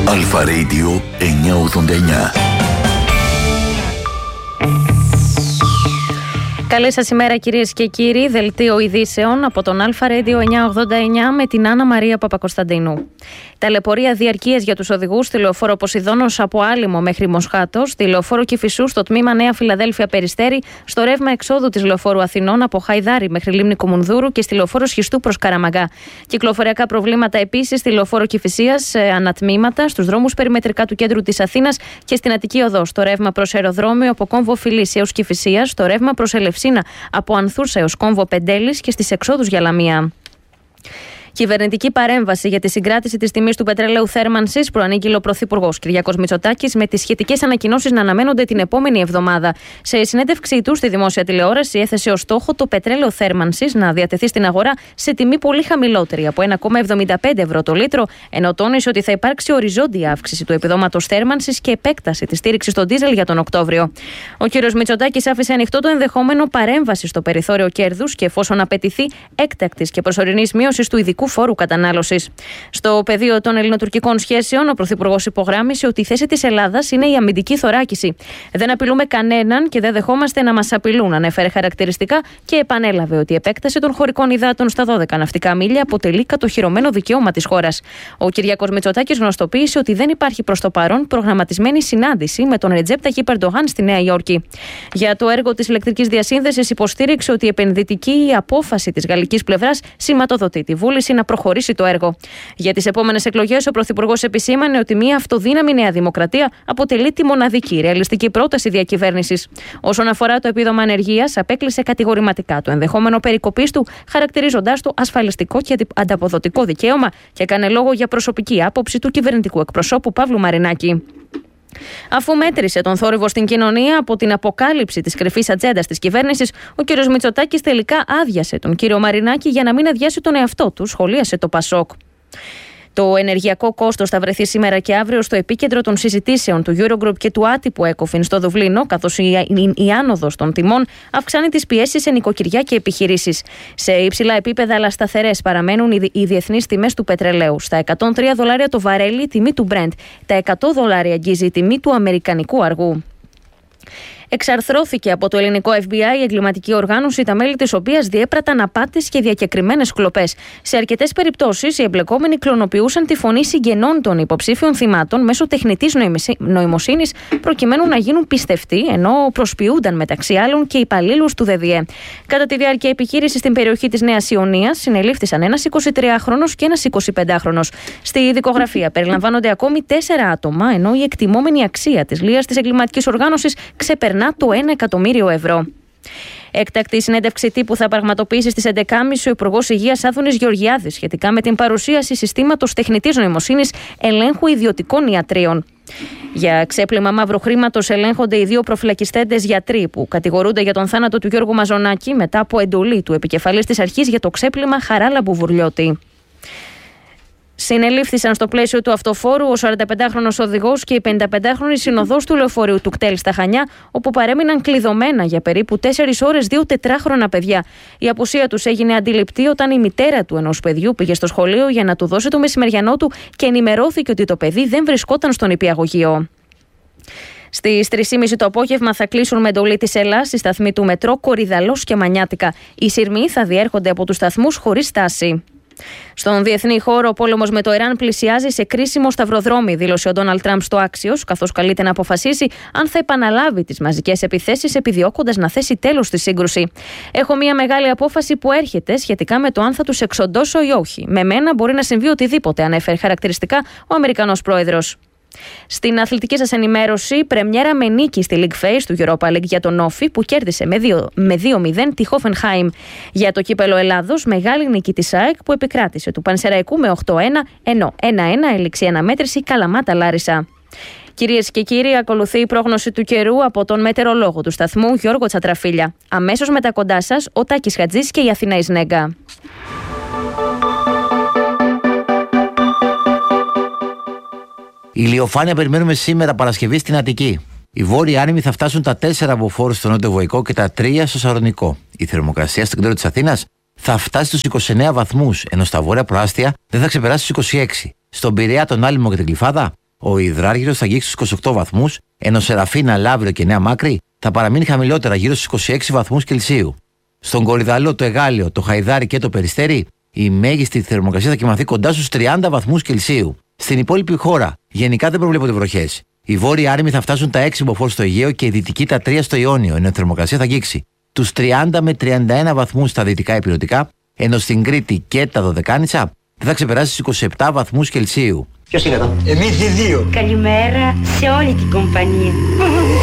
Αλφα Radio 989. Καλή σας ημέρα κυρίες και κύριοι, δελτίο ειδήσεων από τον Αλφα Radio 989 με την Άννα Μαρία Παπακοσταντίνου. Ταλαιπωρία διαρκείας για τους οδηγούς στη λεωφόρο Ποσειδώνος από Άλυμο μέχρι Μοσχάτο, στη λεωφόρο Κηφισού στο τμήμα Νέα Φιλαδέλφια Περιστέρη, στο ρεύμα εξόδου της λεωφόρου Αθηνών από Χαϊδάρη μέχρι Λίμνη Κομουνδούρου και στη λεωφόρο Σχιστού προς Καραμαγά. Κυκλοφοριακά προβλήματα επίσης στη λεωφόρο Κηφισίας, ανατμήματα, στους δρόμους περιμετρικά του κέντρου της Αθήνας και στην Αττική Οδό, στο ρεύμα προς αεροδρόμιο από Κόμβο Φιλής έως Κηφισίας, στο ρεύμα προς Ελευσίνα από Ανθούρσα έως Κόμβο Πεντέλης και στις εξόδους για Λαμία. Κυβερνητική παρέμβαση για τη συγκράτηση της τιμής του πετρελαίου θέρμανσης προανήγγειλε ο Πρωθυπουργός Κυριάκος Μητσοτάκης, με τις σχετικές ανακοινώσεις να αναμένονται την επόμενη εβδομάδα. Σε συνέντευξή του στη δημόσια τηλεόραση, έθεσε ως στόχο το πετρέλαιο θέρμανσης να διατεθεί στην αγορά σε τιμή πολύ χαμηλότερη, από 1,75 ευρώ το λίτρο, ενώ τόνισε ότι θα υπάρξει οριζόντια αύξηση του επιδόματος θέρμανσης και επέκταση της στήριξης στον ντίζελ για τον Οκτώβριο. Ο κ. Μητσοτάκης άφησε ανοιχτό το ενδεχόμενο παρέμβαση στο περιθώριο κέρδους και εφόσον απαιτηθεί έκτακτης και προσωρινής μείωσης του ειδικού φόρου κατανάλωσης. Στο πεδίο των ελληνοτουρκικών σχέσεων, ο Πρωθυπουργός υπογράμμισε ότι η θέση της Ελλάδας είναι η αμυντική θωράκιση. Δεν απειλούμε κανέναν και δεν δεχόμαστε να μας απειλούν, ανέφερε χαρακτηριστικά και επανέλαβε ότι η επέκταση των χωρικών υδάτων στα 12 ναυτικά μίλια αποτελεί κατοχυρωμένο δικαίωμα της χώρας. Ο Κυριάκος Μητσοτάκης γνωστοποίησε ότι δεν υπάρχει προς το παρόν προγραμματισμένη συνάντηση με τον Ρετζέπ Ταγιίπ Ερντογάν στη Νέα Υόρκη. Για το έργο της ηλεκτρικής διασύνδεσης υποστήριξε ότι η επενδυτική απόφαση της γαλλικής πλευράς σηματοδοτεί τη βούληση να προχωρήσει το έργο. Για τις επόμενες εκλογές, ο Πρωθυπουργός επισήμανε ότι μια αυτοδύναμη Νέα Δημοκρατία αποτελεί τη μοναδική ρεαλιστική πρόταση διακυβέρνησης. Όσον αφορά το επίδομα ανεργίας, απέκλεισε κατηγορηματικά το ενδεχόμενο περικοπής του, χαρακτηρίζοντάς το ασφαλιστικό και ανταποδοτικό δικαίωμα και έκανε λόγο για προσωπική άποψη του κυβερνητικού εκπροσώπου Παύλου Μαρινάκη. Αφού μέτρησε τον θόρυβο στην κοινωνία από την αποκάλυψη της κρυφής ατζέντας της κυβέρνησης, ο κ. Μητσοτάκης τελικά άδειασε τον κύριο Μαρινάκη για να μην αδειάσει τον εαυτό του, σχολίασε το Πασόκ. Το ενεργειακό κόστος θα βρεθεί σήμερα και αύριο στο επίκεντρο των συζητήσεων του Eurogroup και του άτυπου ECOFIN στο Δουβλίνο, καθώς η άνοδος των τιμών αυξάνει τις πιέσεις σε νοικοκυριά και επιχειρήσεις. Σε υψηλά επίπεδα αλλά σταθερές παραμένουν οι διεθνείς τιμές του πετρελαίου. Στα $103 το βαρέλι, η τιμή του Brent. Τα $100 αγγίζει η τιμή του αμερικανικού αργού. Εξαρθρώθηκε από το ελληνικό FBI η εγκληματική οργάνωση, τα μέλη της οποίας διέπραταν απάτες και διακεκριμένες κλοπές. Σε αρκετές περιπτώσεις, οι εμπλεκόμενοι κλωνοποιούσαν τη φωνή συγγενών των υποψήφιων θυμάτων μέσω τεχνητής νοημοσύνης, προκειμένου να γίνουν πιστευτοί, ενώ προσποιούνταν μεταξύ άλλων και υπαλλήλους του ΔΔΕ. Κατά τη διάρκεια επιχείρησης στην περιοχή της Νέας Ιωνίας, συνελήφθησαν ένας 23χρονος και ένας 25χρονος. Στη δικογραφία περιλαμβάνονται ακόμη 4 άτομα, ενώ η εκτιμόμενη αξία της λίας της εγκληματικής οργάνωσης ξεπερνά το 1 εκατομμύριο ευρώ. Έκτακτη συνέντευξη τύπου θα πραγματοποιήσει στις 11.30 ο Υπουργός Υγείας Άδωνης Γεωργιάδης σχετικά με την παρουσίαση συστήματος τεχνητής νοημοσύνης ελέγχου ιδιωτικών ιατρίων. Για ξέπλυμα μαύρου χρήματος ελέγχονται οι 2 προφυλακιστέντες γιατροί που κατηγορούνται για τον θάνατο του Γιώργου Μαζονάκη μετά από εντολή του επικεφαλής της αρχής για το ξέπλυμα Χαράλαμπου Βουρλιώτη. Συνελήφθησαν στο πλαίσιο του αυτοφόρου ο 45χρονος οδηγός και η 55χρονη συνοδός του λεωφορείου του κτέλ στα Χανιά, όπου παρέμειναν κλειδωμένα για περίπου 4 ώρες 2 τετράχρονα παιδιά. Η απουσία τους έγινε αντιληπτή όταν η μητέρα του ενός παιδιού πήγε στο σχολείο για να του δώσει το μεσημεριανό του και ενημερώθηκε ότι το παιδί δεν βρισκόταν στον νηπιαγωγείο. Στις 3.30 το απόγευμα θα κλείσουν με εντολή της Ελλάς οι σταθμοί του μετρό Κορυδαλός και Μανιάτικα. Οι σειρμοί θα διέρχονται από τους σταθμούς χωρίς στάση. Στον διεθνή χώρο, ο πόλεμος με το Ιράν πλησιάζει σε κρίσιμο σταυροδρόμι, δήλωσε ο Ντόναλντ Τραμπ στο Άξιος, καθώς καλείται να αποφασίσει αν θα επαναλάβει τις μαζικές επιθέσεις, επιδιώκοντας να θέσει τέλος στη σύγκρουση. Έχω μια μεγάλη απόφαση που έρχεται σχετικά με το αν θα τους εξοντώσω ή όχι. Με μένα μπορεί να συμβεί οτιδήποτε, ανέφερε χαρακτηριστικά ο Αμερικανός πρόεδρος. Στην αθλητική σας ενημέρωση, πρεμιέρα με νίκη στη League Phase του Europa League για τον Όφι που κέρδισε με 2-0 τη Hoffenheim. Για το κύπελο Ελλάδος, μεγάλη νίκη της ΑΕΚ που επικράτησε του Πανσεραϊκού με 8-1, ενώ 1-1 έληξε η αναμέτρηση Καλαμάτα Λάρισα. Κυρίες και κύριοι, ακολουθεί η πρόγνωση του καιρού από τον μετεωρολόγο του σταθμού Γιώργο Τσατραφίλια. Αμέσως μετά κοντά σας, ο Τάκης Χατζής και η Αθηνά Ισνέγκα. Η ηλιοφάνεια περιμένουμε σήμερα Παρασκευή στην Αττική. Οι βόρειοι άνεμοι θα φτάσουν τα 4 από φόρους στο νότιο Βοϊκό και τα 3 στο Σαρονικό. Η θερμοκρασία στο κέντρο της Αθήνας θα φτάσει στους 29 βαθμούς, ενώ στα βόρεια προάστια δεν θα ξεπεράσει τους 26. Στον Πειραιά, τον Άλυμο και την Γλυφάδα ο Υδράργυρος θα αγγίξει στους 28 βαθμούς, ενώ Σεραφίνα, Λαύριο και Νέα Μάκρη θα παραμείνει χαμηλότερα γύρω στους 26 βαθμούς Κελσίου. Στον Κορυδαλό, το Εγάλεο, το Χαϊδάρι και το Περιστέρι, η μέγιστη θερμοκρασία θα κοιμαθεί κοντά στους 30 βαθμούς Κελσίου. Στην υπόλοιπη χώρα, γενικά δεν προβλέπονται βροχές. Οι βόρειοι Άρημοι θα φτάσουν τα 6 μποφόρ στο Αιγαίο και οι δυτικοί τα 3 στο Ιόνιο, ενώ η θερμοκρασία θα αγγίξει τους 30 με 31 βαθμούς στα δυτικά ηπειρωτικά, ενώ στην Κρήτη και τα Δωδεκάνησα δεν θα ξεπεράσει τους 27 βαθμούς Κελσίου. Ποιος είναι εδώ? Εμείς οι δύο. Καλημέρα σε όλη την κομπανία.